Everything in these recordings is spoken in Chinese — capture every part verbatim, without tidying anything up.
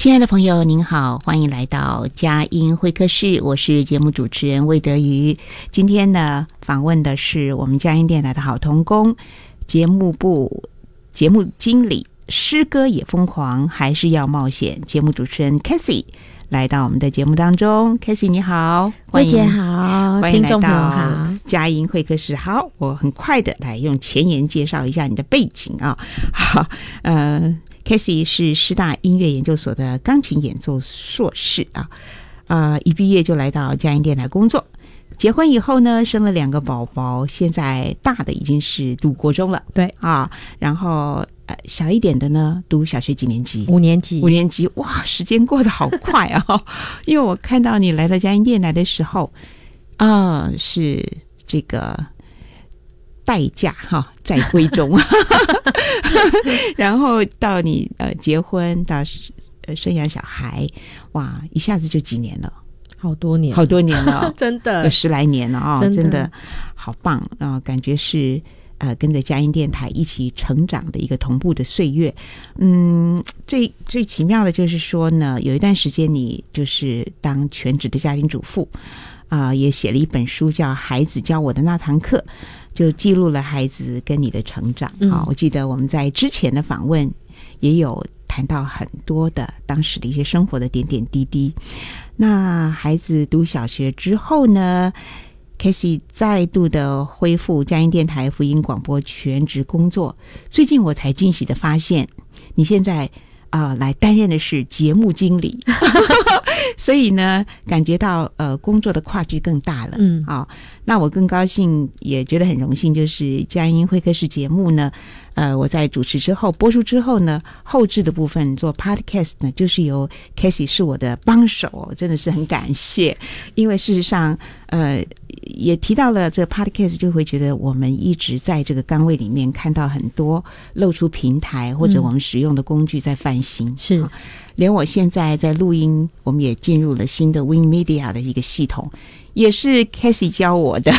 亲爱的朋友您好，欢迎来到佳音会客室，我是节目主持人魏德瑜。今天呢访问的是我们佳音电台的好同工，节目部节目经理，诗歌也疯狂还是要冒险，节目主持人 Cassie 来到我们的节目当中。 Cassie 你好， 魏姐好， 欢迎来听众朋友到好。 佳音会客室。好，我很快的来用前言介绍一下你的背景啊。好，呃Cassie 是师大音乐研究所的钢琴演奏硕士啊，呃，一毕业就来到佳音电台工作。结婚以后呢，生了两个宝宝，现在大的已经是读国中了， 对啊，然后呃小一点的呢，读小学几年级？ 五年级。 五年级，哇，时间过得好快啊！因为我看到你来到佳音电台的时候，啊、呃，是这个。待嫁哈，在闺中，然后到你呃结婚到呃生养小孩，哇，一下子就几年了， 好多年， 好多年了， 真的有十来年了啊、哦， 真的真的好棒啊、呃！感觉是呃跟着佳音电台一起成长的一个同步的岁月。嗯，最最奇妙的就是说呢，有一段时间你就是当全职的家庭主妇啊、呃，也写了一本书叫《孩子教我的那堂课》。就记录了孩子跟你的成长啊、嗯！我记得我们在之前的访问也有谈到很多的当时的一些生活的点点滴滴。那孩子读小学之后呢 ，Cassie 再度的恢复佳音电台福音广播全职工作。最近我才惊喜的发现，你现在啊、呃、来担任的是节目经理。所以呢，感觉到呃工作的跨距更大了，嗯，啊、哦，那我更高兴，也觉得很荣幸，就是佳音会客室节目呢，呃，我在主持之后播出之后呢，后制的部分做 podcast 呢，就是由 Cassie 是我的帮手，真的是很感谢，因为事实上，呃，也提到了这 podcast， 就会觉得我们一直在这个岗位里面看到很多露出平台或者我们使用的工具在翻新，嗯、 是。 连我现在在录音，我们也进入了新的 Win Media 的一个系统，也是 Cassie 教我的。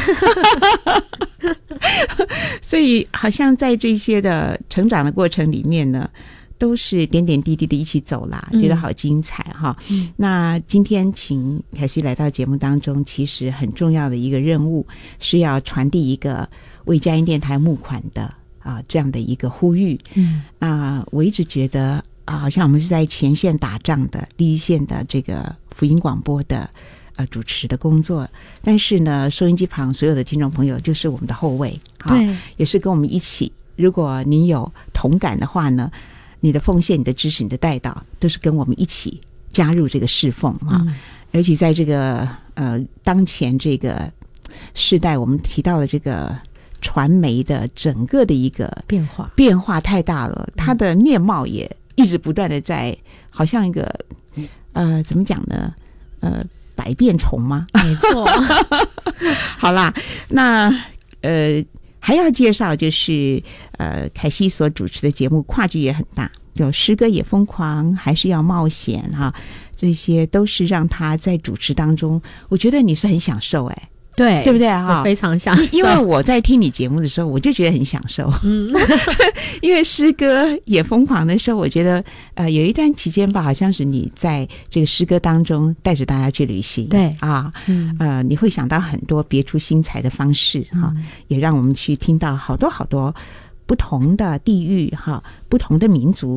所以好像在这些的成长的过程里面呢，都是点点滴滴的一起走啦，觉得好精彩哈、嗯。那今天请凯西来到节目当中，其实很重要的一个任务是要传递一个为佳音电台募款的啊这样的一个呼吁。嗯，那我一直觉得。啊，好像我们是在前线打仗的第一线的这个福音广播的呃主持的工作，但是呢，收音机旁所有的听众朋友就是我们的后卫， 对， 也是跟我们一起。如果你有同感的话呢，你的奉献、你的支持、你的带导，都是跟我们一起加入这个侍奉啊。嗯、尤其在这个呃当前这个世代，我们提到了这个。传媒的整个的一个变化变化太大了，它的面貌也一直不断的在，好像一个呃怎么讲呢？呃，百变虫吗？ 没错。 好啦，那呃还要介绍就是呃凯西所主持的节目跨距也很大，有诗歌也疯狂，还是要冒险哈、啊，这些都是让他在主持当中，我觉得你是很享受哎、欸。 对， 对不对啊？ 我非常享受， 因为我在听你节目的时候，我就觉得很享受。嗯，因为诗歌也疯狂的时候，我觉得呃有一段期间吧，好像是你在这个诗歌当中带着大家去旅行， 对啊，嗯、呃，你会想到很多别出心裁的方式哈、嗯，也让我们去听到好多好多不同的地域哈，不同的民族。